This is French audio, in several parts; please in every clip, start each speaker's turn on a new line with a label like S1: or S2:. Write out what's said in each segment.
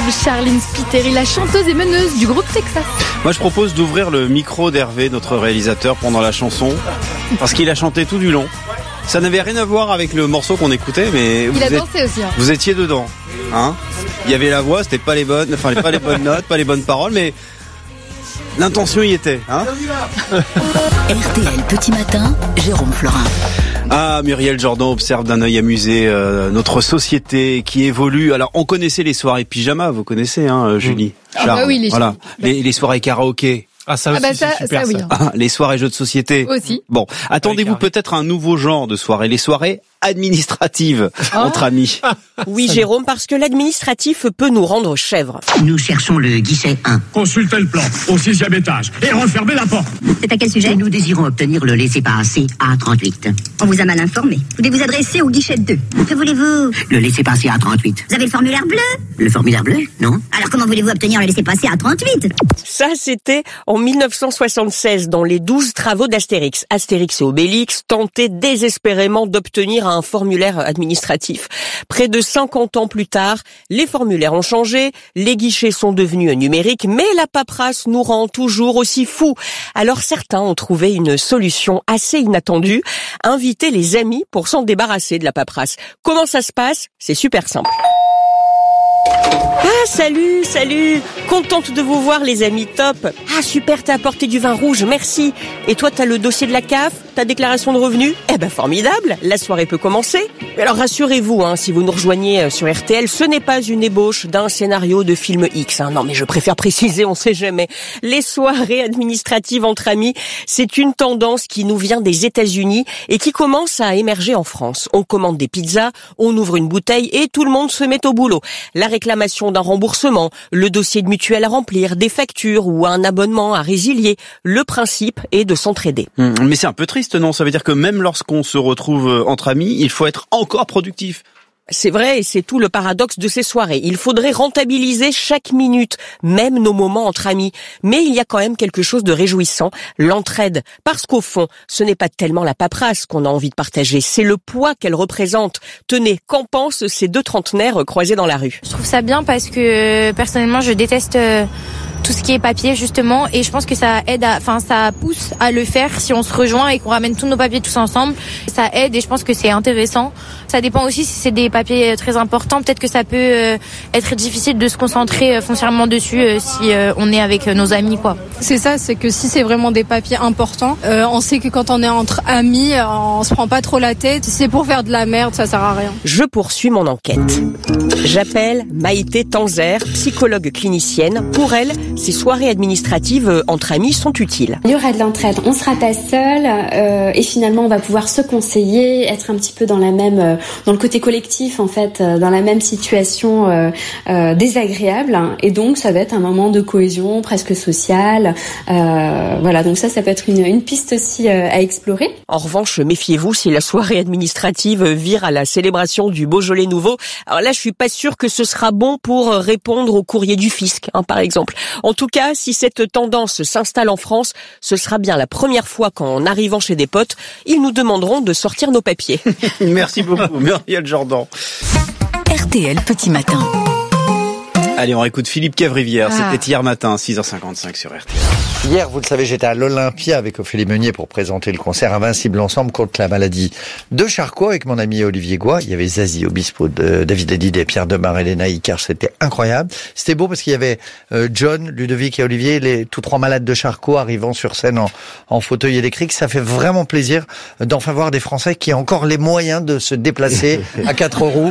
S1: Charline Spiteri, la chanteuse et meneuse du groupe Texas.
S2: Moi, je propose d'ouvrir le micro d'Hervé, notre réalisateur, pendant la chanson, parce qu'il a chanté tout du long. Ça n'avait rien à voir avec le morceau qu'on écoutait, mais
S1: il a dansé aussi.
S2: Vous étiez dedans, hein. Il y avait la voix, c'était pas les bonnes notes, pas les bonnes paroles, mais l'intention y était, hein.
S3: RTL Petit Matin, Jérôme Florin.
S2: Ah, Muriel Jourdan observe d'un œil amusé notre société qui évolue. Alors, on connaissait les soirées pyjama, vous connaissez, hein, Julie.
S1: Bah oui,
S2: les soirées karaoké.
S4: Ah, ça aussi, c'est super,
S1: oui.
S2: Les soirées jeux de société.
S1: Aussi.
S2: Bon, attendez-vous peut-être à un nouveau genre de soirée, les soirées administratives entre amis.
S5: Oui, Jérôme, parce que l'administratif peut nous rendre chèvres.
S6: Nous cherchons le guichet 1.
S7: Consultez le plan, au 6e étage, et refermez la porte.
S6: C'est à quel sujet? Nous désirons obtenir le laissez-passer A38. On vous a mal informé. Vous devez vous adresser au guichet 2. Que voulez-vous? Le laissez-passer A38. Vous avez le formulaire bleu? Le formulaire bleu? Non. Alors comment voulez-vous obtenir le laissez-passer A38?
S5: Ça, c'était en 1976, dans les 12 travaux d'Astérix. Astérix et Obélix tentaient désespérément d'obtenir un formulaire administratif. Près de 50 ans plus tard, les formulaires ont changé, les guichets sont devenus numériques, mais la paperasse nous rend toujours aussi fous. Alors certains ont trouvé une solution assez inattendue, inviter les amis pour s'en débarrasser de la paperasse. Comment ça se passe? C'est super simple. Ah, salut, contente de vous voir les amis, top. Ah super, t'as apporté du vin rouge, merci. Et toi t'as le dossier de la CAF, ta déclaration de revenus? Eh ben formidable, la soirée peut commencer. Alors rassurez-vous, si vous nous rejoignez sur RTL, ce n'est pas une ébauche d'un scénario de film X. Non mais je préfère préciser, on sait jamais. Les soirées administratives entre amis, c'est une tendance qui nous vient des États-Unis et qui commence à émerger en France. On commande des pizzas, on ouvre une bouteille et tout le monde se met au boulot. La réclamation d'un remboursement, le dossier de mutuelle à remplir, des factures ou un abonnement à résilier. Le principe est de s'entraider.
S2: Mais c'est un peu triste, non? Ça veut dire que même lorsqu'on se retrouve entre amis, il faut être encore productif.
S5: C'est vrai, et c'est tout le paradoxe de ces soirées. Il faudrait rentabiliser chaque minute, même nos moments entre amis. Mais il y a quand même quelque chose de réjouissant, l'entraide. Parce qu'au fond, ce n'est pas tellement la paperasse qu'on a envie de partager, c'est le poids qu'elle représente. Tenez, qu'en pensent ces deux trentenaires croisés dans la rue?
S8: Je trouve ça bien parce que, personnellement, je déteste tout ce qui est papier, justement, et je pense que ça aide ça pousse à le faire si on se rejoint et qu'on ramène tous nos papiers tous ensemble. Ça aide et je pense que c'est intéressant. Ça dépend aussi si c'est des papiers très importants. Peut-être que ça peut être difficile de se concentrer foncièrement dessus si on est avec nos amis, quoi.
S9: C'est ça, c'est que si c'est vraiment des papiers importants, on sait que quand on est entre amis, on se prend pas trop la tête. Si c'est pour faire de la merde, ça sert à rien.
S5: Je poursuis mon enquête. J'appelle Maïté Tanzer, psychologue clinicienne. Pour elle, ces soirées administratives entre amis sont utiles.
S10: Il y aura de l'entraide, on sera pas seul et finalement on va pouvoir se conseiller, être un petit peu dans le côté collectif en fait, dans la même situation désagréable, et donc ça va être un moment de cohésion presque sociale. Voilà, donc ça peut être une piste aussi à explorer.
S5: En revanche, méfiez-vous si la soirée administrative vire à la célébration du Beaujolais nouveau. Alors là, je suis pas sûre que ce sera bon pour répondre au courrier du fisc, par exemple. En tout cas, si cette tendance s'installe en France, ce sera bien la première fois qu'en arrivant chez des potes, ils nous demanderont de sortir nos papiers.
S2: Merci beaucoup, Muriel Jourdan.
S3: RTL Petit Matin.
S2: Allez, on écoute Philippe Cavrivière. C'était hier matin, 6h55 sur RTL.
S11: Hier, vous le savez, j'étais à l'Olympia avec Ophélie Meunier pour présenter le concert Invincible ensemble contre la maladie de Charcot avec mon ami Olivier Goy. Il y avait Zazie Obispo, David Hallyday, Pierre Demar, Elena Icard. C'était incroyable. C'était beau parce qu'il y avait John, Ludovic et Olivier, tous trois malades de Charcot arrivant sur scène en fauteuil électrique. Ça fait vraiment plaisir d'enfin voir des Français qui ont encore les moyens de se déplacer à 4 roues.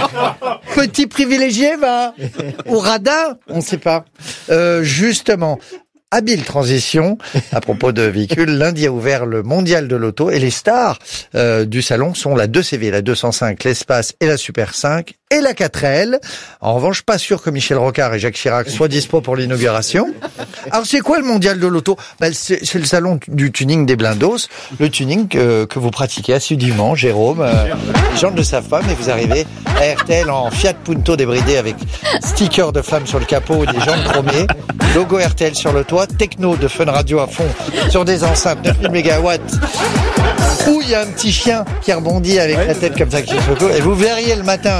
S11: Petit privilégié, va au radar, on ne sait pas. Justement, habile transition à propos de véhicules. Lundi a ouvert le mondial de l'auto et les stars du salon sont la 2CV, la 205, l'Espace et la Super 5 et la 4L. En revanche, pas sûr que Michel Rocard et Jacques Chirac soient dispo pour l'inauguration. Alors c'est quoi le mondial de l'auto? C'est le salon du tuning des blindos, le tuning que vous pratiquez assidûment, Jérôme. Les gens ne le savent pas, mais vous arrivez à RTL en Fiat Punto débridé avec sticker de flamme sur le capot et des jantes chromées, logo RTL sur le toit, techno de Fun Radio à fond sur des enceintes 9000 mégawatts où il y a un petit chien qui rebondit avec la tête comme ça qui se secoue, et vous verriez le matin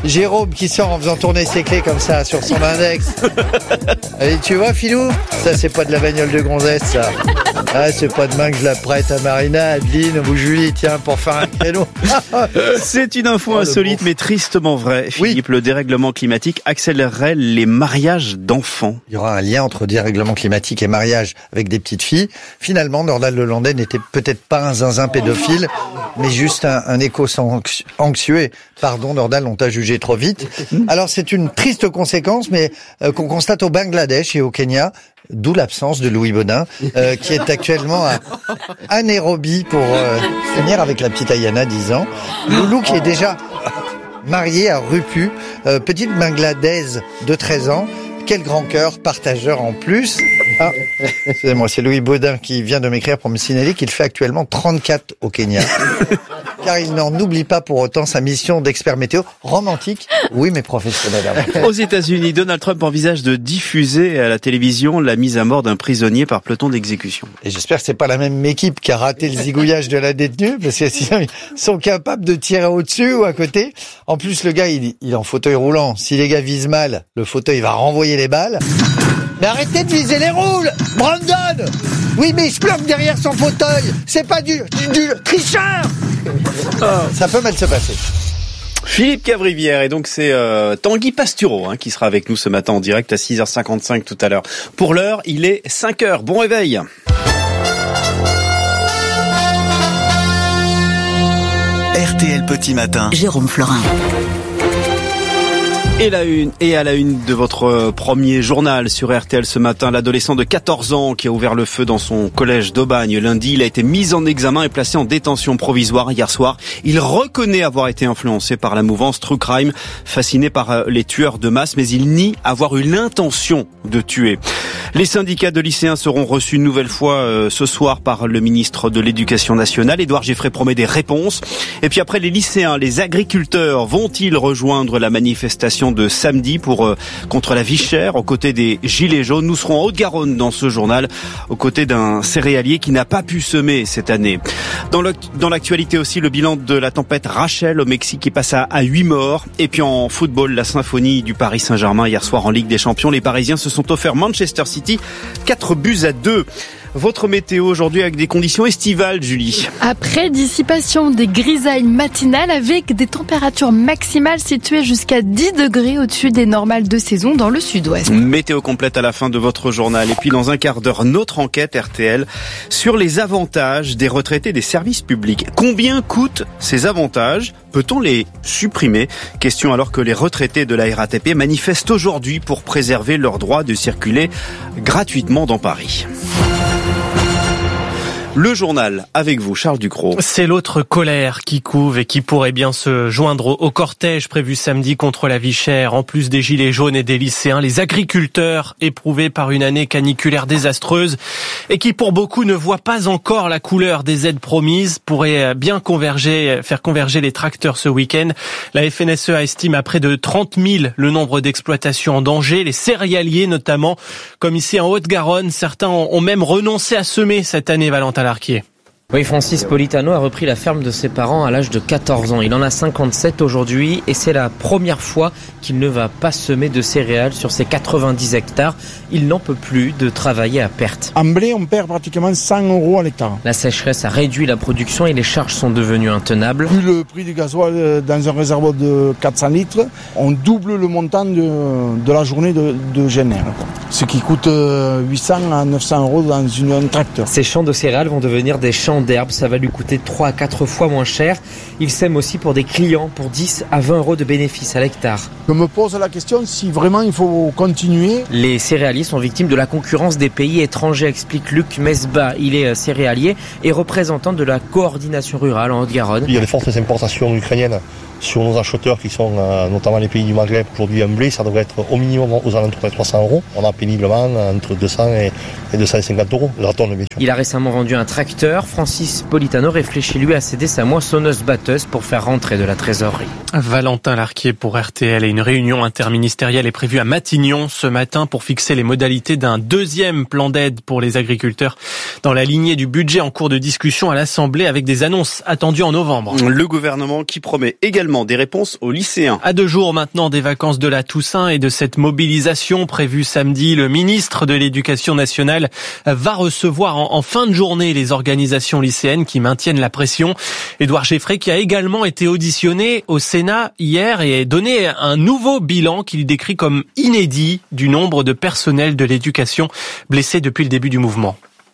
S11: Jérôme qui sort en faisant tourner ses clés comme ça sur son index. Allez, tu vois, Philou, ça c'est pas de la bagnole de gonzesse, ça. Ah, c'est pas demain que je la prête à Marina, Adeline ou Julie, tiens, pour faire un créneau.
S2: C'est une info insolite mais tristement vraie. Philippe, le dérèglement climatique accélérerait les mariages d'enfants.
S11: Il y aura un lien entre dérèglement climatique et mariage avec des petites filles. Finalement, Nordal Lelandais n'était peut-être pas un zinzin pédophile, mais juste un écho anxieux. Et, pardon, Nordal, on t'a jugé trop vite. Alors, c'est une triste conséquence, mais qu'on constate au Bangladesh et au Kenya. D'où l'absence de Louis Baudin, qui est actuellement à Nairobi pour finir avec la petite Ayana, 10 ans. Loulou qui est déjà mariée à Rupu, petite Bangladaise de 13 ans. Quel grand cœur, partageur en plus. Ah, excusez-moi, c'est Louis Baudin qui vient de m'écrire pour me signaler qu'il fait actuellement 34 au Kenya. Car il n'en oublie pas pour autant sa mission d'expert météo romantique, oui mais professionnel.
S2: Aux États-Unis, Donald Trump envisage de diffuser à la télévision la mise à mort d'un prisonnier par peloton d'exécution.
S11: Et j'espère que c'est pas la même équipe qui a raté le zigouillage de la détenue, parce que sinon ils sont capables de tirer au-dessus ou à côté. En plus, le gars, il est en fauteuil roulant. Si les gars visent mal, le fauteuil va renvoyer les balles. Mais arrêtez de viser les roules, Brandon! Oui, mais il se planque derrière son fauteuil. C'est pas du tricheur! Ça peut mal se passer.
S2: Philippe Cavrivière, et donc c'est Tanguy Pastureau qui sera avec nous ce matin en direct à 6h55 tout à l'heure. Pour l'heure, il est 5h. Bon réveil.
S3: RTL Petit Matin. Jérôme Florin.
S2: Et à la une de votre premier journal sur RTL ce matin, l'adolescent de 14 ans qui a ouvert le feu dans son collège d'Aubagne lundi, il a été mis en examen et placé en détention provisoire hier soir. Il reconnaît avoir été influencé par la mouvance True Crime, fasciné par les tueurs de masse, mais il nie avoir eu l'intention de tuer. Les syndicats de lycéens seront reçus une nouvelle fois ce soir par le ministre de l'Éducation nationale. Édouard Giffray promet des réponses. Et puis après les lycéens, les agriculteurs vont-ils rejoindre la manifestation de samedi contre la vie chère aux côtés des Gilets jaunes? Nous serons en Haute-Garonne dans ce journal aux côtés d'un céréalier qui n'a pas pu semer cette année. Dans l'actualité aussi, le bilan de la tempête Rachel au Mexique qui passe à 8 morts. Et puis en football, la symphonie du Paris Saint-Germain hier soir en Ligue des Champions. Les Parisiens se sont offerts Manchester City 4-2. Votre météo aujourd'hui avec des conditions estivales, Julie.
S1: Après dissipation des grisailles matinales avec des températures maximales situées jusqu'à 10 degrés au-dessus des normales de saison dans le sud-ouest.
S2: Météo complète à la fin de votre journal. Et puis dans un quart d'heure, notre enquête RTL sur les avantages des retraités des services publics. Combien coûtent ces avantages? Peut-on les supprimer? Question alors que les retraités de la RATP manifestent aujourd'hui pour préserver leur droit de circuler gratuitement dans Paris. Le journal avec vous, Charles Ducrot.
S4: C'est l'autre colère qui couve et qui pourrait bien se joindre au cortège prévu samedi contre la vie chère. En plus des gilets jaunes et des lycéens, les agriculteurs éprouvés par une année caniculaire désastreuse et qui pour beaucoup ne voient pas encore la couleur des aides promises pourraient bien faire converger les tracteurs ce week-end. La FNSEA estime à près de 30 000 le nombre d'exploitations en danger. Les céréaliers notamment, comme ici en Haute-Garonne, certains ont même renoncé à semer cette année, Valentin Larquier.
S12: Oui, Francis Politano a repris la ferme de ses parents à l'âge de 14 ans. Il en a 57 aujourd'hui et c'est la première fois qu'il ne va pas semer de céréales sur ses 90 hectares. Il n'en peut plus de travailler à perte.
S13: En blé, on perd pratiquement 100 € à l'hectare.
S12: La sécheresse a réduit la production et les charges sont devenues intenables.
S13: Vu le prix du gasoil dans un réservoir de 400 litres, on double le montant de la journée de génère. Ce qui coûte 800 à 900 € dans un tracteur.
S12: Ces champs de céréales vont devenir des champs d'herbe, ça va lui coûter 3 à 4 fois moins cher. Il sème aussi pour des clients pour 10 à 20 € de bénéfices à l'hectare.
S13: Je me pose la question si vraiment il faut continuer.
S12: Les céréaliers sont victimes de la concurrence des pays étrangers, explique Luc Mesba. Il est céréalier et représentant de la coordination rurale en Haute-Garonne.
S14: Il y a des fortes importations ukrainiennes sur nos acheteurs qui sont notamment les pays du Maghreb. Aujourd'hui, un blé, ça devrait être au minimum aux alentours de 300 €. On a péniblement entre 200 et 250 € la tonne, bien sûr.
S12: Il a récemment vendu un tracteur. Francis Politano réfléchit lui à céder sa moissonneuse-batteuse pour faire rentrer de la trésorerie.
S4: Valentin Larquier pour RTL. Et une réunion interministérielle est prévue à Matignon ce matin pour fixer les modalités d'un deuxième plan d'aide pour les agriculteurs dans la lignée du budget en cours de discussion à l'Assemblée avec des annonces attendues en novembre.
S2: Le gouvernement qui promet également également des réponses aux lycéens.
S4: À 2 jours maintenant des vacances de la Toussaint et de cette mobilisation prévue samedi, le ministre de l'Éducation nationale va recevoir en fin de journée les organisations lycéennes qui maintiennent la pression. Édouard Geffray qui a également été auditionné au Sénat hier et donné un nouveau bilan qu'il décrit comme inédit du nombre de personnels de l'éducation blessés depuis le début du mouvement.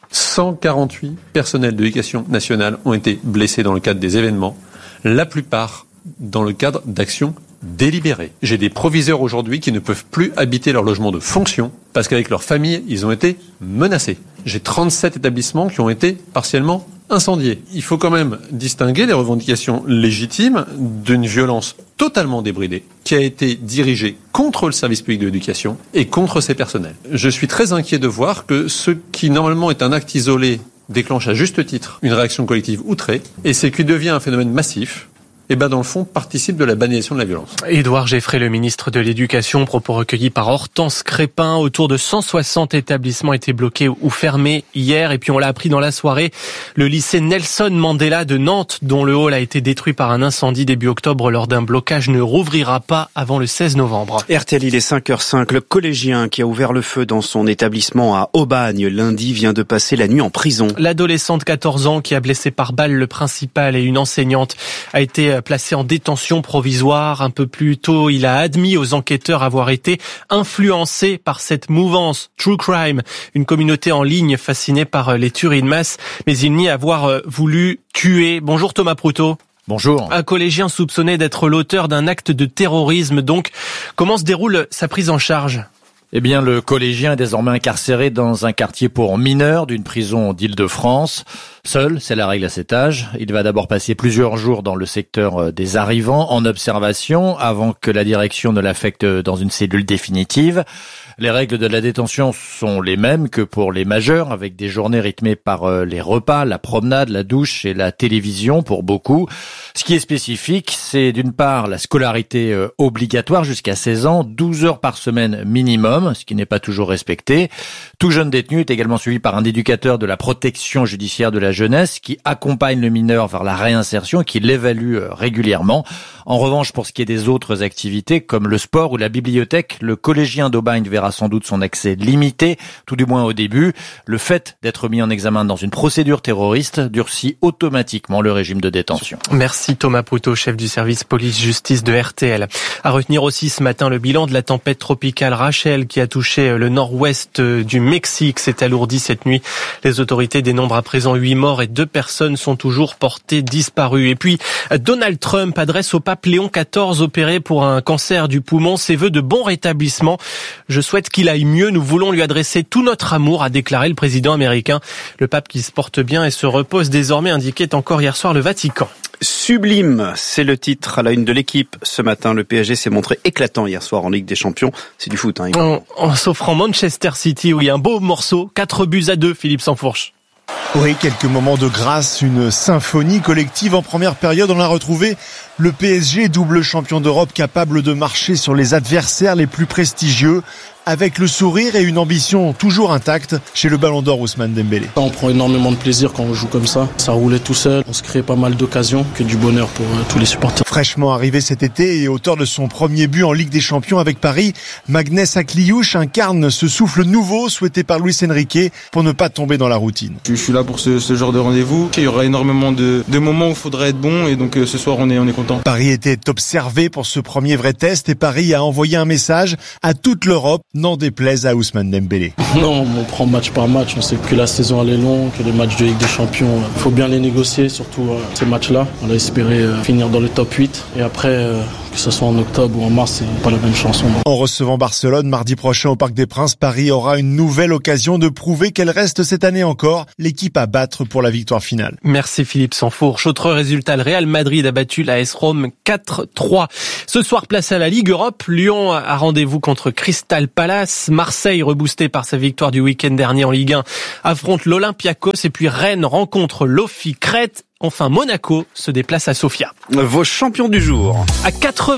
S15: 148 personnels de l'éducation nationale ont été blessés dans le cadre des événements, la plupart dans le cadre d'actions délibérées. J'ai des proviseurs aujourd'hui qui ne peuvent plus habiter leur logement de fonction parce qu'avec leur famille, ils ont été menacés. J'ai 37 établissements qui ont été partiellement incendiés. Il faut quand même distinguer les revendications légitimes d'une violence totalement débridée qui a été dirigée contre le service public de l'éducation et contre ses personnels. Je suis très inquiet de voir que ce qui normalement est un acte isolé déclenche à juste titre une réaction collective outrée et ce qui devient un phénomène massif dans le fond, participe de la banalisation de la violence.
S4: Édouard Geffray, le ministre de l'Éducation, propos recueillis par Hortense Crépin. Autour de 160 établissements étaient bloqués ou fermés hier. Et puis on l'a appris dans la soirée, le lycée Nelson Mandela de Nantes, dont le hall a été détruit par un incendie début octobre lors d'un blocage, ne rouvrira pas avant le 16 novembre.
S2: RTL, il est 5h05. Le collégien qui a ouvert le feu dans son établissement à Aubagne lundi vient de passer la nuit en prison.
S4: L'adolescent de 14 ans qui a blessé par balle le principal et une enseignante a été placé en détention provisoire. Un peu plus tôt, il a admis aux enquêteurs avoir été influencé par cette mouvance True Crime, une communauté en ligne fascinée par les tueries de masse, mais il nie avoir voulu tuer. Bonjour Thomas Proutot.
S16: Bonjour.
S4: Un collégien soupçonné d'être l'auteur d'un acte de terrorisme. Donc, comment se déroule sa prise en charge ?
S16: Eh bien, le collégien est désormais incarcéré dans un quartier pour mineurs d'une prison d'Île-de-France. Seul, c'est la règle à cet âge. Il va d'abord passer plusieurs jours dans le secteur des arrivants en observation avant que la direction ne l'affecte dans une cellule définitive. Les règles de la détention sont les mêmes que pour les majeurs, avec des journées rythmées par les repas, la promenade, la douche et la télévision pour beaucoup. Ce qui est spécifique, c'est d'une part la scolarité obligatoire jusqu'à 16 ans, 12 heures par semaine minimum, ce qui n'est pas toujours respecté. Tout jeune détenu est également suivi par un éducateur de la protection judiciaire de la jeunesse qui accompagne le mineur vers la réinsertion et qui l'évalue régulièrement. En revanche, pour ce qui est des autres activités, comme le sport ou la bibliothèque, le collégien d'Aubagne verra sans doute son accès limité, tout du moins au début. Le fait d'être mis en examen dans une procédure terroriste durcit automatiquement le régime de détention.
S4: Merci Thomas Proutot, chef du service police-justice de RTL. À retenir aussi ce matin le bilan de la tempête tropicale Rachel qui a touché le nord-ouest du Mexique. S'est alourdi cette nuit. Les autorités dénombrent à présent 8 morts et 2 personnes sont toujours portées disparues. Et puis, Donald Trump adresse au pape Léon XIV opéré pour un cancer du poumon ses vœux de bon rétablissement. Je souhaite qu'il aille mieux. Nous voulons lui adresser tout notre amour, a déclaré le président américain. Le pape qui se porte bien et se repose désormais, indiquait encore hier soir le Vatican.
S2: Sublime, c'est le titre à la une de l'équipe. Ce matin, le PSG s'est montré éclatant hier soir en Ligue des Champions. C'est du foot, hein.
S4: En s'offrant Manchester City, où il y a un beau morceau, 4-2, Philippe Sansfourche.
S17: Oui, quelques moments de grâce, une symphonie collective en première période. On a retrouvé le PSG, double champion d'Europe, capable de marcher sur les adversaires les plus prestigieux, avec le sourire et une ambition toujours intacte chez le Ballon d'Or Ousmane Dembélé.
S18: On prend énormément de plaisir quand on joue comme ça. Ça roulait tout seul, on se crée pas mal d'occasions, que du bonheur pour tous les supporters.
S17: Fraîchement arrivé cet été et auteur de son premier but en Ligue des Champions avec Paris, Magnès Akliouche incarne ce souffle nouveau souhaité par Luis Enrique pour ne pas tomber dans la routine.
S19: Je suis là pour ce genre de rendez-vous. Il y aura énormément de moments où il faudra être bon et donc ce soir on est content.
S17: Paris était observé pour ce premier vrai test et Paris a envoyé un message à toute l'Europe, n'en déplaise à Ousmane Dembélé.
S18: Non, on prend match par match. On sait que la saison elle est longue, que les matchs de Ligue des Champions, il faut bien les négocier, surtout ces matchs-là. On a espéré finir dans le top 8 et après, que ce soit en octobre ou en mars, c'est pas la même chanson.
S17: En recevant Barcelone mardi prochain au Parc des Princes, Paris aura une nouvelle occasion de prouver qu'elle reste cette année encore l'équipe à battre pour la victoire finale.
S4: Merci Philippe Sansfourche. Autre résultat, le Real Madrid a battu l'AS Rome 4-3. Ce soir, place à la Ligue Europe. Lyon a rendez-vous contre Crystal Palace. Marseille, reboosté par sa victoire du week-end dernier en Ligue 1, affronte l'Olympiakos. Et puis Rennes rencontre l'Ofi Crète. Enfin, Monaco se déplace à Sofia.
S2: Vos champions du jour.
S4: À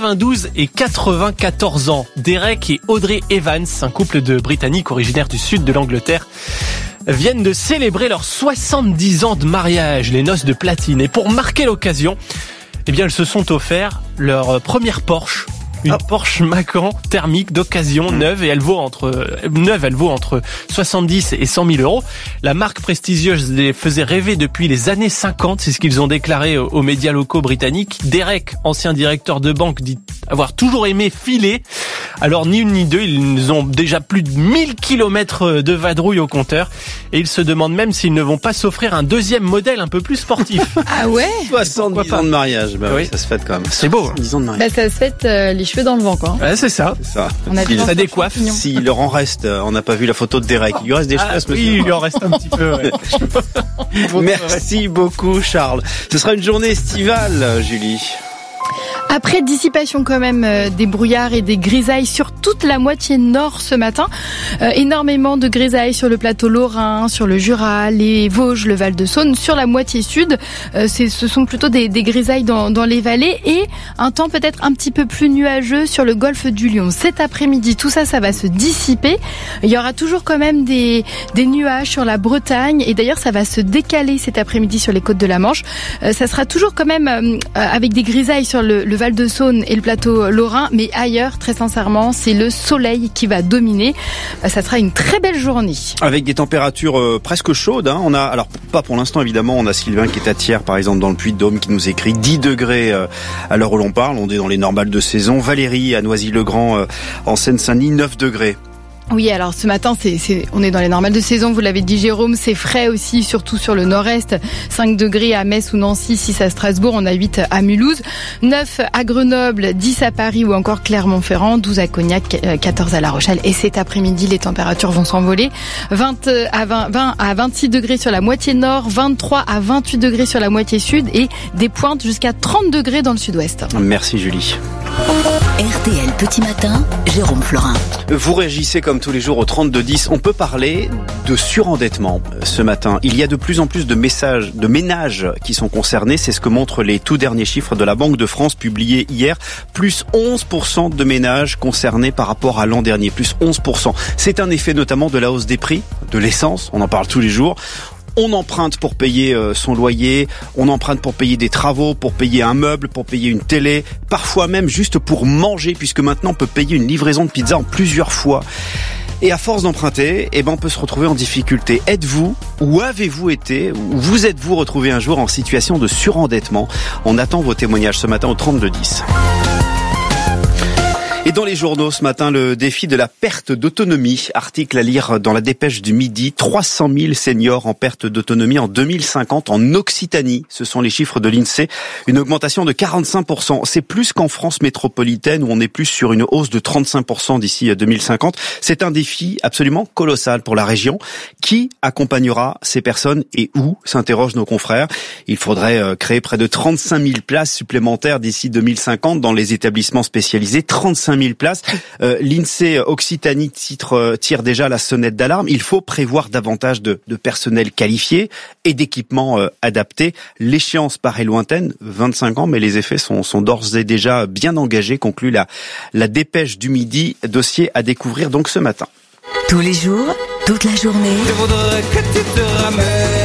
S4: 92 et 94 ans, Derek et Audrey Evans, un couple de Britanniques originaires du sud de l'Angleterre, viennent de célébrer leurs 70 ans de mariage, les noces de platine. Et pour marquer l'occasion, Eh bien, elles se sont offert leur première Porsche. Une Porsche Macan thermique d'occasion neuve et elle vaut entre 70 et 100 000 euros. La marque prestigieuse les faisait rêver depuis les années 50, c'est ce qu'ils ont déclaré aux médias locaux britanniques. Derek, ancien directeur de banque, dit avoir toujours aimé filer. Alors ni une ni deux, ils ont déjà plus de 1000 km de vadrouille au compteur et ils se demandent même s'ils ne vont pas s'offrir un deuxième modèle un peu plus sportif.
S1: Ah ouais?
S2: 70 ans de mariage, oui. Ça se fête quand même.
S4: C'est beau.
S2: 70 ans de mariage.
S1: Ça se fête les cheveux dans le vent, quoi.
S4: Ouais, c'est ça.
S1: Ça
S4: décoiffe.
S2: Si il en reste, on n'a pas vu la photo de Derek. Il lui reste des cheveux, monsieur.
S4: Oui, il lui en reste un petit peu. Ouais.
S2: Merci beaucoup, Charles. Ce sera une journée estivale, Julie.
S1: Après dissipation quand même des brouillards et des grisailles sur toute la moitié nord ce matin. Énormément de grisailles sur le plateau lorrain, sur le Jura, les Vosges, le Val-de-Saône. Sur la moitié sud, ce sont plutôt des grisailles dans les vallées et un temps peut-être un petit peu plus nuageux sur le golfe du Lion. Cet après-midi, tout ça va se dissiper. Il y aura toujours quand même des nuages sur la Bretagne et d'ailleurs ça va se décaler cet après-midi sur les côtes de la Manche. Ça sera toujours quand même avec des grisailles sur le Val-de-Saône et le plateau lorrain, mais ailleurs, très sincèrement, c'est le soleil qui va dominer. Ça sera une très belle journée.
S2: Avec des températures presque chaudes. On a, alors pas pour l'instant évidemment, on a Sylvain qui est à Thiers, par exemple dans le Puy-de-Dôme, qui nous écrit 10 degrés à l'heure où l'on parle. On est dans les normales de saison. Valérie à Noisy-le-Grand en Seine-Saint-Denis, 9 degrés.
S1: Oui, alors ce matin, on est dans les normales de saison, vous l'avez dit Jérôme, c'est frais aussi, surtout sur le nord-est. 5 degrés à Metz ou Nancy, 6 à Strasbourg, on a 8 à Mulhouse, 9 à Grenoble, 10 à Paris ou encore Clermont-Ferrand, 12 à Cognac, 14 à La Rochelle. Et cet après-midi, les températures vont s'envoler. 20 à 26 degrés sur la moitié nord, 23 à 28 degrés sur la moitié sud et des pointes jusqu'à 30 degrés dans le sud-ouest.
S2: Merci Julie.
S3: RTL Petit Matin, Jérôme Florin.
S2: Vous réagissez comme tous les jours au 32-10. On peut parler de surendettement ce matin. Il y a de plus en plus de ménages qui sont concernés. C'est ce que montrent les tout derniers chiffres de la Banque de France publiés hier. Plus 11% de ménages concernés par rapport à l'an dernier. Plus 11%. C'est un effet notamment de la hausse des prix, de l'essence. On en parle tous les jours. On emprunte pour payer son loyer, on emprunte pour payer des travaux, pour payer un meuble, pour payer une télé, parfois même juste pour manger, puisque maintenant on peut payer une livraison de pizza en plusieurs fois. Et à force d'emprunter, on peut se retrouver en difficulté. Êtes-vous ou avez-vous été ou vous êtes-vous retrouvé un jour en situation de surendettement? On attend vos témoignages ce matin au 32-10. Et dans les journaux ce matin, le défi de la perte d'autonomie. Article à lire dans la Dépêche du Midi. 300 000 seniors en perte d'autonomie en 2050 en Occitanie. Ce sont les chiffres de l'INSEE. Une augmentation de 45%. C'est plus qu'en France métropolitaine où on est plus sur une hausse de 35% d'ici 2050. C'est un défi absolument colossal pour la région. Qui accompagnera ces personnes et où, s'interrogent nos confrères. Il faudrait créer près de 35 000 places supplémentaires d'ici 2050 dans les établissements spécialisés. 35 000 places. L'INSEE Occitanie tire déjà la sonnette d'alarme. Il faut prévoir davantage de personnel qualifié et d'équipements adaptés. L'échéance paraît lointaine, 25 ans, mais les effets sont d'ores et déjà bien engagés, conclut la Dépêche du Midi, dossier à découvrir donc ce matin.
S3: Tous les jours, toute la journée.
S20: Je voudrais que tu te ramènes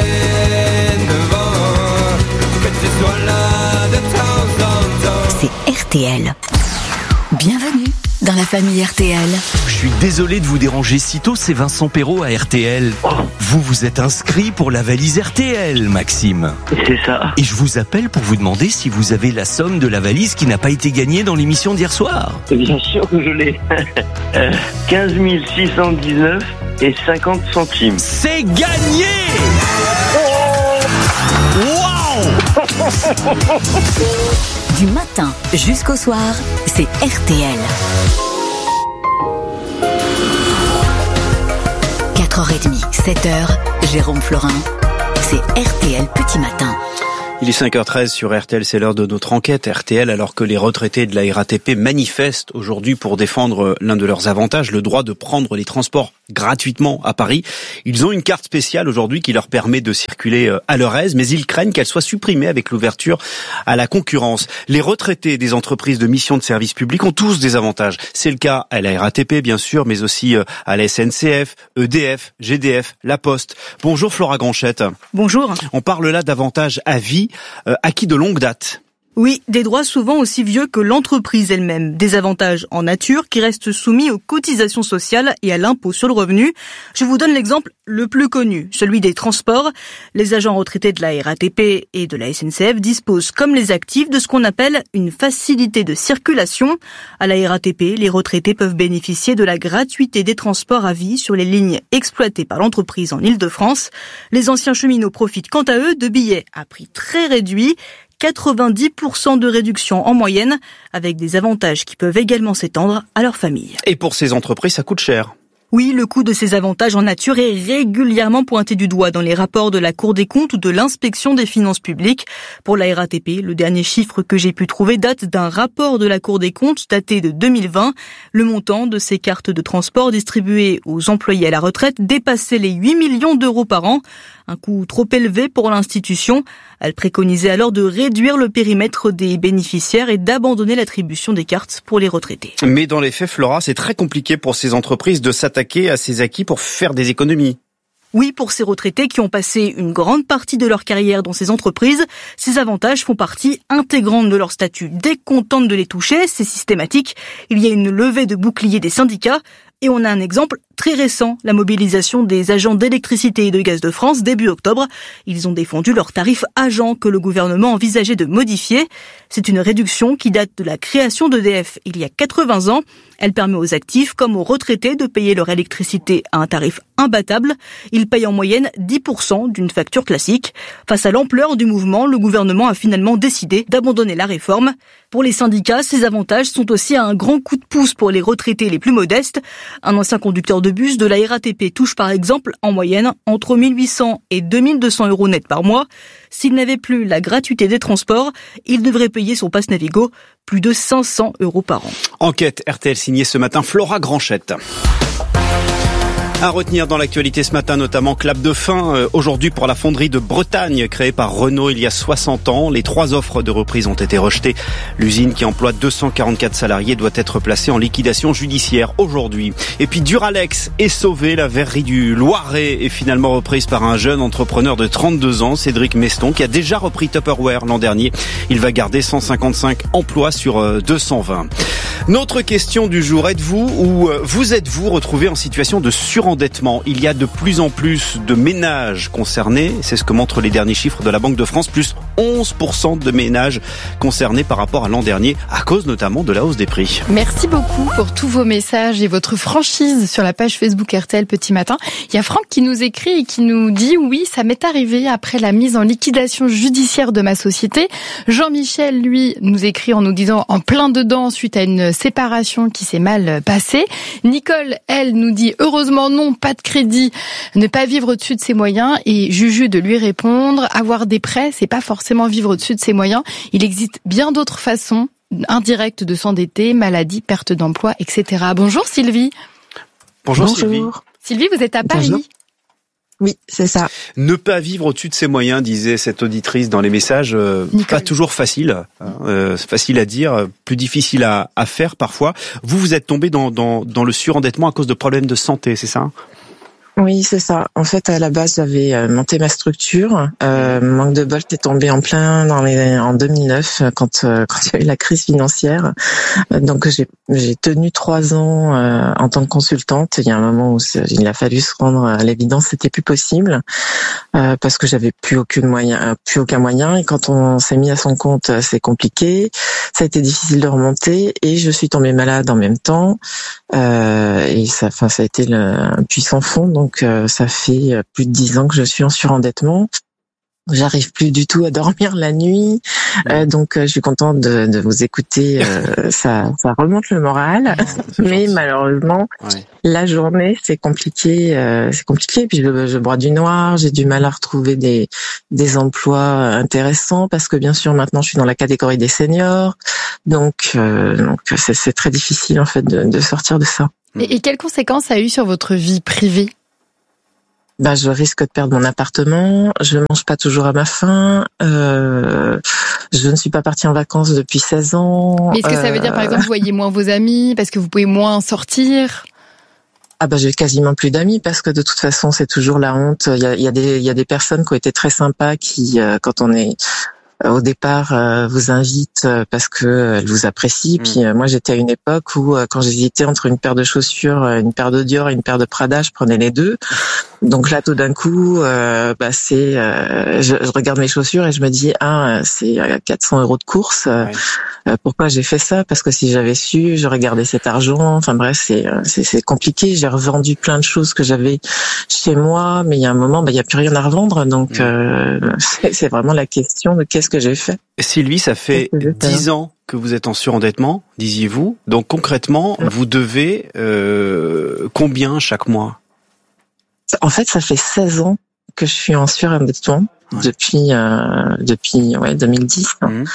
S20: devant, que tu sois là de temps en temps.
S3: C'est RTL. Bienvenue dans la famille RTL.
S21: Je suis désolé de vous déranger si tôt, c'est Vincent Perrault à RTL. Vous êtes inscrit pour la valise RTL, Maxime.
S22: C'est ça.
S21: Et je vous appelle pour vous demander si vous avez la somme de la valise qui n'a pas été gagnée dans l'émission d'hier soir.
S22: Bien sûr que je l'ai. 15 619 et 50 centimes.
S21: C'est gagné! Waouh!
S3: Du matin jusqu'au soir, c'est RTL. 4h30, 7h, Jérôme Florin, c'est RTL Petit Matin.
S2: Il est 5h13 sur RTL, c'est l'heure de notre enquête RTL, alors que les retraités de la RATP manifestent aujourd'hui pour défendre l'un de leurs avantages, le droit de prendre les transports gratuitement à Paris. Ils ont une carte spéciale aujourd'hui qui leur permet de circuler à leur aise, mais ils craignent qu'elle soit supprimée avec l'ouverture à la concurrence. Les retraités des entreprises de mission de service public ont tous des avantages. C'est le cas à la RATP, bien sûr, mais aussi à la SNCF, EDF, GDF, La Poste. Bonjour Flora Granchette.
S23: Bonjour.
S2: On parle là d'avantages à vie, acquis de longue date.
S6: Oui, des droits souvent aussi vieux que l'entreprise elle-même. Des avantages en nature qui restent soumis aux cotisations sociales et à l'impôt sur le revenu. Je vous donne l'exemple le plus connu, celui des transports. Les agents retraités de la RATP et de la SNCF disposent, comme les actifs, de ce qu'on appelle une facilité de circulation. À la RATP, les retraités peuvent bénéficier de la gratuité des transports à vie sur les lignes exploitées par l'entreprise en Île-de-France. Les anciens cheminots profitent quant à eux de billets à prix très réduit. 90% de réduction en moyenne, avec des avantages qui peuvent également s'étendre à leur famille.
S2: Et pour ces entreprises, ça coûte cher.
S6: Oui, le coût de ces avantages en nature est régulièrement pointé du doigt dans les rapports de la Cour des comptes ou de l'Inspection des finances publiques. Pour la RATP, le dernier chiffre que j'ai pu trouver date d'un rapport de la Cour des comptes daté de 2020. Le montant de ces cartes de transport distribuées aux employés à la retraite dépassait les 8 millions d'euros par an. Un coût trop élevé pour l'institution. Elle préconisait alors de réduire le périmètre des bénéficiaires et d'abandonner l'attribution des cartes pour les retraités.
S2: Mais dans les faits, Flora, c'est très compliqué pour ces entreprises de s'attaquer à ces acquis pour faire des économies.
S6: Oui, pour ces retraités qui ont passé une grande partie de leur carrière dans ces entreprises, ces avantages font partie intégrante de leur statut. Dès qu'on tente de les toucher, c'est systématique. Il y a une levée de bouclier des syndicats. Et on a un exemple très récent, la mobilisation des agents d'électricité et de gaz de France début octobre. Ils ont défendu leurs tarifs agents que le gouvernement envisageait de modifier. C'est une réduction qui date de la création d'EDF il y a 80 ans. Elle permet aux actifs comme aux retraités de payer leur électricité à un tarif imbattable. Ils payent en moyenne 10% d'une facture classique. Face à l'ampleur du mouvement, le gouvernement a finalement décidé d'abandonner la réforme. Pour les syndicats, ces avantages sont aussi un grand coup de pouce pour les retraités les plus modestes. Un ancien conducteur de bus de la RATP touche par exemple en moyenne entre 1800 et 2200 euros net par mois. S'il n'avait plus la gratuité des transports, il devrait payer son pass Navigo plus de 500 euros par an.
S2: Enquête RTL signée ce matin Flora Granchette. À retenir dans l'actualité ce matin, notamment clap de fin aujourd'hui pour la fonderie de Bretagne créée par Renault il y a 60 ans. Les 3 offres de reprise ont été rejetées. L'usine qui emploie 244 salariés doit être placée en liquidation judiciaire aujourd'hui. Et puis Duralex est sauvé. La verrerie du Loiret est finalement reprise par un jeune entrepreneur de 32 ans, Cédric Meston, qui a déjà repris Tupperware l'an dernier. Il va garder 155 emplois sur 220. Notre question du jour, êtes-vous ou vous êtes-vous retrouvé en situation de surendettement ? Il y a de plus en plus de ménages concernés, c'est ce que montrent les derniers chiffres de la Banque de France, plus 11% de ménages concernés par rapport à l'an dernier, à cause notamment de la hausse des prix.
S1: Merci beaucoup pour tous vos messages et votre franchise sur la page Facebook RTL Petit Matin. Il y a Franck qui nous écrit et qui nous dit « Oui, ça m'est arrivé après la mise en liquidation judiciaire de ma société ». Jean-Michel, lui, nous écrit en nous disant « En plein dedans suite à une séparation qui s'est mal passée ». Nicole, elle, nous dit « Heureusement non, pas de crédit, ne pas vivre au-dessus de ses moyens ». Et Juju de lui répondre « Avoir des prêts, c'est pas forcément vivre au-dessus de ses moyens. Il existe bien d'autres façons indirectes de s'endetter, maladie, perte d'emploi, etc. » Bonjour Sylvie.
S2: Bonjour Sylvie.
S1: Sylvie, vous êtes à Paris.
S7: Bonjour. Oui, c'est ça.
S2: Ne pas vivre au-dessus de ses moyens, disait cette auditrice dans les messages. Pas toujours facile. Facile à dire, plus difficile à faire parfois. Vous êtes tombé dans le surendettement à cause de problèmes de santé, c'est ça ?
S7: Oui, c'est ça. En fait, à la base, j'avais monté ma structure. Manque de bol, t'es tombé en plein en 2009 quand il y a eu la crise financière. Donc j'ai tenu 3 ans en tant que consultante. Il y a un moment où il a fallu se rendre à l'évidence, c'était plus possible parce que j'avais plus aucun moyen. Et quand on s'est mis à son compte, c'est compliqué. Ça a été difficile de remonter et je suis tombée malade en même temps. Et ça a été un puissant fond. Donc ça fait plus de 10 ans que je suis en surendettement. J'arrive plus du tout à dormir la nuit, donc je suis contente de vous écouter. Ça remonte le moral, mais malheureusement la journée c'est compliqué. Puis je bois du noir, j'ai du mal à retrouver des emplois intéressants parce que bien sûr maintenant je suis dans la catégorie des seniors, donc c'est très difficile en fait de sortir de ça.
S1: Et quelles conséquences ça a eu sur votre vie privée ?
S7: Je risque de perdre mon appartement, je mange pas toujours à ma faim, je ne suis pas partie en vacances depuis 16 ans.
S1: Mais est-ce que ça veut dire par exemple vous voyez moins vos amis parce que vous pouvez moins sortir ?
S7: J'ai quasiment plus d'amis parce que de toute façon c'est toujours la honte. Il y a des personnes qui ont été très sympas qui quand on est au départ vous invite parce que elle vous apprécie. Puis moi j'étais à une époque où quand j'hésitais entre une paire de chaussures, une paire de Dior et une paire de Prada, je prenais les deux. Donc là tout d'un coup je regarde mes chaussures et je me dis c'est 400 € de course. Pourquoi j'ai fait ça? Parce que si j'avais su, j'aurais gardé cet argent. Enfin bref, c'est compliqué. J'ai revendu plein de choses que j'avais chez moi, mais il y a un moment, il y a plus rien à revendre. Donc c'est vraiment la question de qu'est-ce que j'ai fait.
S2: Sylvie, ça fait 10 ans que vous êtes en surendettement, disiez-vous. Donc concrètement, vous devez combien chaque mois?
S7: En fait, ça fait 16 ans que je suis en surendettement depuis 2010.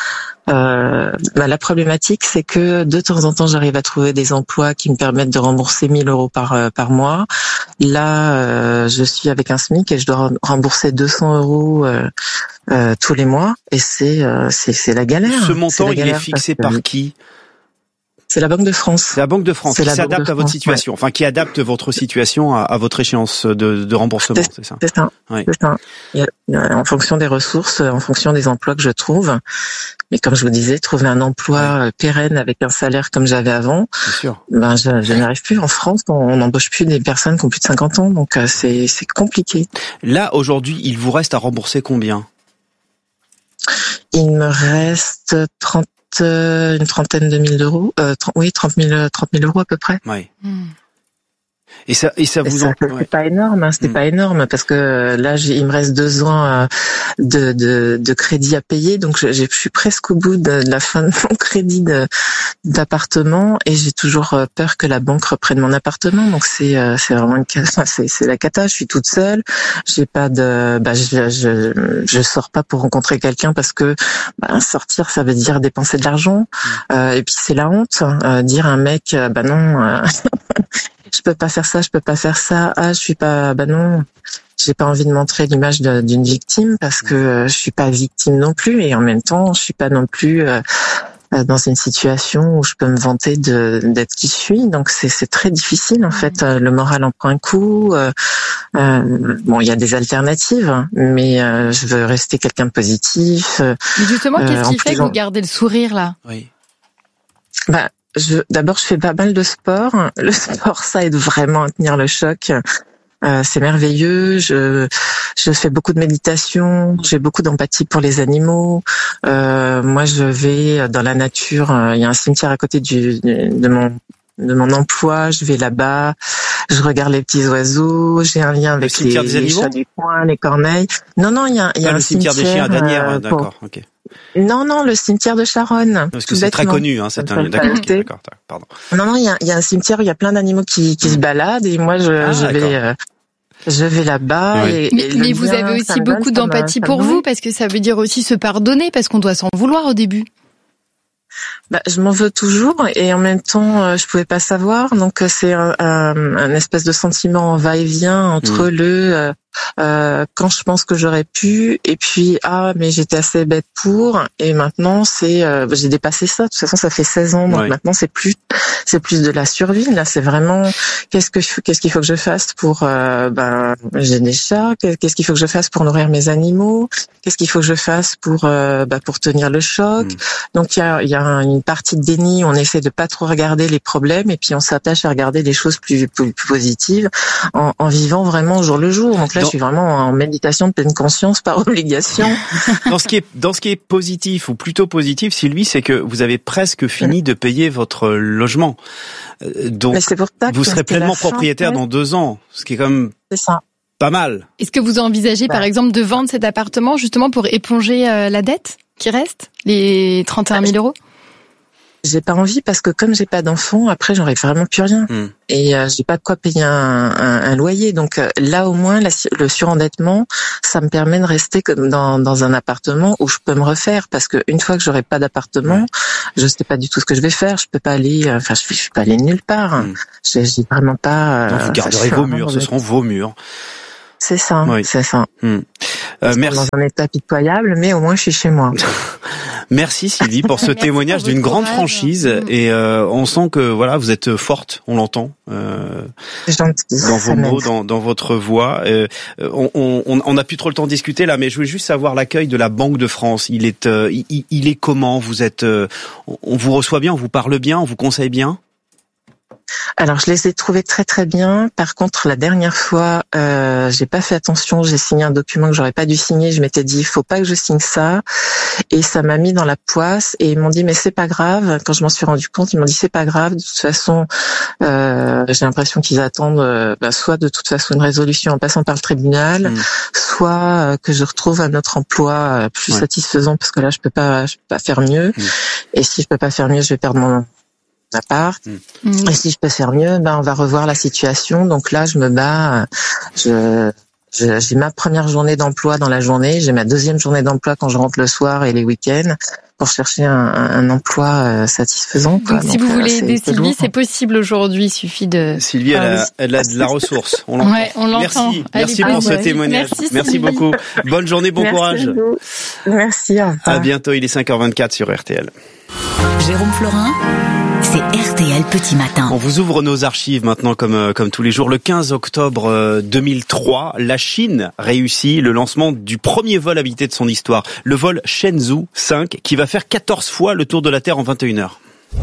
S7: La problématique, c'est que de temps en temps, j'arrive à trouver des emplois qui me permettent de rembourser 1 000 € par mois. Là, je suis avec un SMIC et je dois rembourser 200 € tous les mois, et c'est la galère.
S2: Ce montant, il est fixé par qui?
S7: C'est la Banque de France.
S2: C'est la Banque de France qui s'adapte à votre situation, enfin qui adapte votre situation à votre échéance de remboursement, c'est ça?
S7: C'est ça.
S2: Oui.
S7: C'est ça. En fonction des ressources, en fonction des emplois que je trouve. Mais comme je vous disais, trouver un emploi pérenne avec un salaire comme j'avais avant, je n'arrive plus. En France, on n'embauche plus des personnes qui ont plus de 50 ans, donc c'est compliqué.
S2: Là, aujourd'hui, il vous reste à rembourser combien?
S7: Il me reste une trentaine de mille d'euros. 30 000 € à peu près.
S2: Oui. Et ça vous
S7: c'est pas énorme, c'était pas énorme parce que là il me reste 2 ans de crédit à payer, donc je suis presque au bout de la fin de mon crédit d'appartement et j'ai toujours peur que la banque reprenne mon appartement, donc c'est vraiment c'est la cata. Je suis toute seule, j'ai pas de je sors pas pour rencontrer quelqu'un parce que sortir ça veut dire dépenser de l'argent et puis c'est la honte, dire à un mec non je peux pas faire ça, je peux pas faire ça. Je suis pas, non, j'ai pas envie de montrer l'image d'une victime parce que je suis pas victime non plus et en même temps, je suis pas non plus dans une situation où je peux me vanter d'être qui je suis. Donc c'est très difficile en fait. Le moral en prend un coup. Il y a des alternatives, mais je veux rester quelqu'un de positif.
S1: Mais justement, qu'est-ce qui fait que vous gardez le sourire là?
S2: Oui.
S7: D'abord, je fais pas mal de sport. Le sport, ça aide vraiment à tenir le choc. C'est merveilleux. Je fais beaucoup de méditation. J'ai beaucoup d'empathie pour les animaux. Moi, je vais dans la nature. Il y a un cimetière à côté de mon emploi. Je vais là-bas. Je regarde les petits oiseaux. J'ai un lien avec les chats du coin, les corneilles. Non, il y a un
S2: cimetière des chiens à Danière. D'accord. Ok.
S7: Non, le cimetière de Charonne.
S2: Parce que c'est très connu, c'est un. D'accord, pardon.
S7: Non, il y a un cimetière où il y a plein d'animaux qui se baladent et moi je vais là-bas.
S1: Oui. Mais vous avez aussi beaucoup d'empathie pour vous parce que ça veut dire aussi se pardonner parce qu'on doit s'en vouloir au début.
S7: Je m'en veux toujours et en même temps je pouvais pas savoir, donc c'est un espèce de sentiment en va-et-vient entre quand je pense que j'aurais pu et puis mais j'étais assez bête pour, et maintenant c'est j'ai dépassé ça. De toute façon ça fait 16 ans, donc maintenant c'est plus de la survie. Là c'est vraiment qu'est-ce qu'il faut que je fasse pour j'ai des chats, qu'est-ce qu'il faut que je fasse pour nourrir mes animaux, qu'est-ce qu'il faut que je fasse pour tenir le choc. Donc il y a une partie de déni, on essaie de pas trop regarder les problèmes et puis on s'attache à regarder les choses plus positives en vivant vraiment jour le jour. Donc là je suis vraiment en méditation de pleine conscience par obligation.
S2: Dans ce qui est positif ou plutôt positif, Sylvie, c'est que vous avez presque fini de payer votre logement. Donc vous serez pleinement propriétaire dans 2 ans, ce qui est quand même pas mal.
S1: Est-ce que vous envisagez par exemple de vendre cet appartement justement pour éponger la dette qui reste, les 31 000 €?
S7: J'ai pas envie parce que comme j'ai pas d'enfants, après j'aurai vraiment plus rien et j'ai pas de quoi payer un loyer. Donc là au moins le surendettement, ça me permet de rester comme dans un appartement où je peux me refaire, parce que une fois que j'aurai pas d'appartement, je sais pas du tout ce que je vais faire. Je peux pas aller, je suis pas aller nulle part. J'ai vraiment pas.
S2: Donc vous garderez vos murs, ce seront vos murs.
S7: C'est ça, c'est ça.
S2: Merci.
S7: Dans un état pitoyable, mais au moins je suis chez moi.
S2: Merci Sylvie pour ce témoignage d'une grande franchise et on sent que voilà vous êtes forte, on l'entend dans vos mots, dans votre voix. On n'a plus trop le temps de discuter là, mais je voulais juste savoir l'accueil de la Banque de France. Il est comment? Vous êtes, on vous reçoit bien, on vous parle bien, on vous conseille bien?
S7: Alors, je les ai trouvés très très bien. Par contre, la dernière fois, j'ai pas fait attention. J'ai signé un document que j'aurais pas dû signer. Je m'étais dit, il faut pas que je signe ça. Et ça m'a mis dans la poisse. Et ils m'ont dit, mais c'est pas grave. Quand je m'en suis rendu compte, ils m'ont dit, c'est pas grave. De toute façon, j'ai l'impression qu'ils attendent, soit de toute façon une résolution en passant par le tribunal, soit que je retrouve un autre emploi plus satisfaisant, parce que là, je peux pas faire mieux. Et si je peux pas faire mieux, je vais perdre mon appart. Et si je peux faire mieux, on va revoir la situation. Donc là, je me bats. J'ai ma première journée d'emploi dans la journée. J'ai ma deuxième journée d'emploi quand je rentre le soir et les week-ends pour chercher un emploi satisfaisant.
S1: Donc, si vous voulez aider Sylvie, c'est possible aujourd'hui. Il suffit de...
S2: Sylvie, elle a de la ressource. On l'entend.
S1: Ouais, on l'entend.
S2: Merci pour ce témoignage. Merci beaucoup. Bonne journée, bon courage.
S7: Merci.
S2: À bientôt. Il est 5h24 sur RTL.
S3: Jérôme Florin, c'est RTL Petit Matin.
S2: On vous ouvre nos archives maintenant comme tous les jours. Le 15 octobre 2003, la Chine réussit le lancement du premier vol habité de son histoire. Le vol Shenzhou 5 qui va faire 14 fois le tour de la Terre en 21 heures.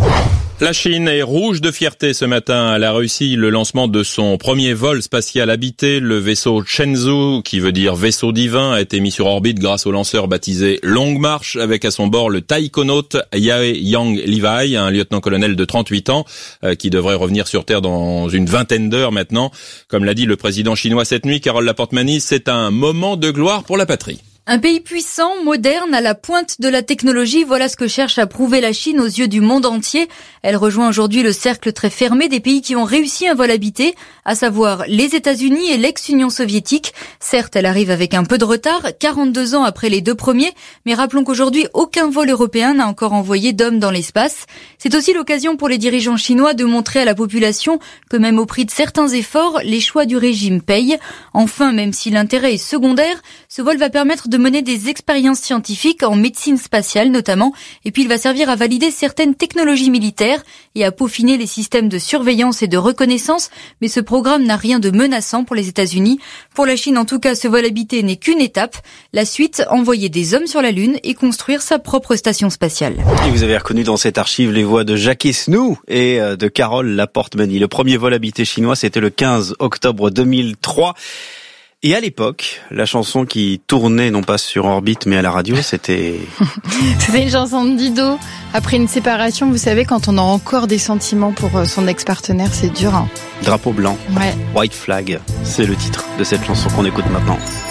S8: La Chine est rouge de fierté ce matin. Elle a réussi le lancement de son premier vol spatial habité. Le vaisseau Shenzhou, qui veut dire vaisseau divin, a été mis sur orbite grâce au lanceur baptisé Longue Marche, avec à son bord le taïkonaute Yae Yang Liwei, un lieutenant-colonel de 38 ans, qui devrait revenir sur Terre dans une vingtaine d'heures maintenant. Comme l'a dit le président chinois cette nuit, Carole Laporte-Mani, c'est un moment de gloire pour la patrie.
S9: Un pays puissant, moderne, à la pointe de la technologie, voilà ce que cherche à prouver la Chine aux yeux du monde entier. Elle rejoint aujourd'hui le cercle très fermé des pays qui ont réussi un vol habité, à savoir les États-Unis et l'ex-Union soviétique. Certes, elle arrive avec un peu de retard, 42 ans après les deux premiers, mais rappelons qu'aujourd'hui, aucun vol européen n'a encore envoyé d'hommes dans l'espace. C'est aussi l'occasion pour les dirigeants chinois de montrer à la population que même au prix de certains efforts, les choix du régime payent. Enfin, même si l'intérêt est secondaire, ce vol va permettre de mener des expériences scientifiques en médecine spatiale notamment, et puis il va servir à valider certaines technologies militaires et à peaufiner les systèmes de surveillance et de reconnaissance, mais ce programme n'a rien de menaçant pour les États-Unis. Pour la Chine en tout cas, ce vol habité n'est qu'une étape. La suite, envoyer des hommes sur la Lune et construire sa propre station spatiale.
S2: Et vous avez reconnu dans cette archive les voix de Jacques Snow et de Carole Laporte-Mani. Le premier vol habité chinois, c'était le 15 octobre 2003. Et à l'époque, la chanson qui tournait non pas sur orbite mais à la radio, c'était...
S1: C'était une chanson de Dido. Après une séparation, vous savez, quand on a encore des sentiments pour son ex-partenaire, c'est dur. Hein.
S2: Drapeau blanc,
S1: ouais.
S2: White Flag, c'est le titre de cette chanson qu'on écoute maintenant.